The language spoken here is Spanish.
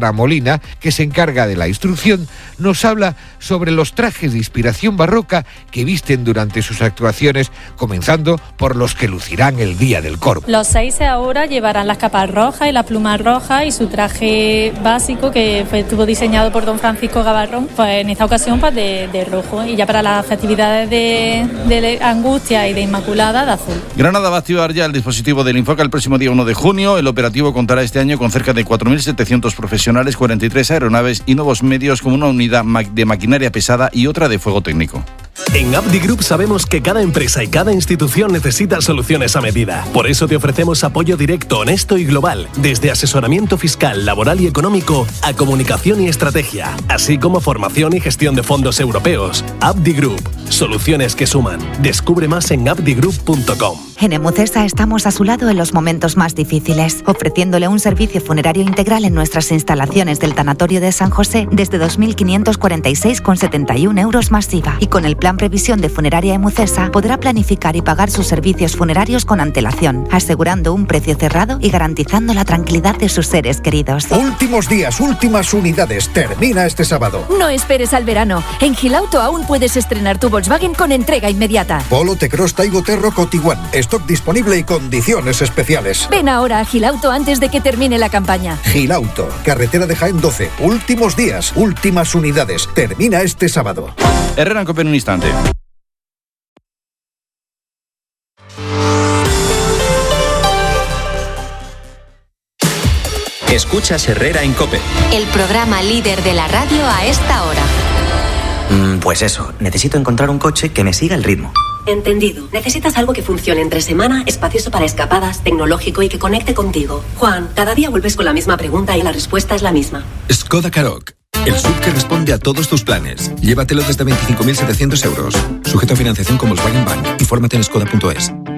Molina, que se encarga de la instrucción, nos habla sobre los trajes de inspiración barroca que visten durante sus actuaciones, comenzando por los que lucirán el día del Corvo. Los 6 ahora llevarán las capas rojas y las plumas rojas y su traje básico, que estuvo diseñado por don Francisco Gavarrón, pues en esta ocasión pues de rojo, y ya para las festividades de Angustia y de Inmaculada de azul. Granada va a activar ya el dispositivo del Infoca el próximo día 1 de junio. El operativo contará este año con cerca de 4.700 profesionales, 43 aeronaves y nuevos medios como una unidad de maquinaria pesada y otra de fuego técnico. En Abdi Group sabemos que cada empresa y cada institución necesita soluciones a medida. Por eso te ofrecemos apoyo directo, honesto y global, desde asesoramiento fiscal, laboral y económico a comunicación y estrategia, así como formación y gestión de fondos europeos. Abdi Group, soluciones que suman. Descubre más en abdigroup.com. En Emucesa estamos a su lado en los momentos más difíciles, ofreciéndole un servicio funerario integral en nuestras instalaciones del Tanatorio de San José desde 2.546,71 euros más IVA. Y con el plan Previsión de Funeraria Emucesa podrá planificar y pagar sus servicios funerarios con antelación, asegurando un precio cerrado y garantizando la tranquilidad de sus seres queridos. Últimos días, últimas unidades. Termina este sábado. No esperes al verano. En Gilauto aún puedes estrenar tu Volkswagen con entrega inmediata. Polo, T-Cross, Taigo, Terro, Cotiguan. Stock disponible y condiciones especiales. Ven ahora a Gilauto antes de que termine la campaña. Gilauto, carretera de Jaén 12. Últimos días, últimas unidades. Termina este sábado. Herrera en COPE en un instante. Escuchas Herrera en COPE. El programa líder de la radio a esta hora. Pues eso, necesito encontrar un coche que me siga el ritmo. Entendido. Necesitas algo que funcione entre semana, espacioso para escapadas, tecnológico y que conecte contigo. Juan, cada día vuelves con la misma pregunta y la respuesta es la misma. Skoda Karoq. El SUV que responde a todos tus planes. Llévatelo desde 25.700 euros. Sujeto a financiación con Volkswagen Bank. Infórmate en skoda.es.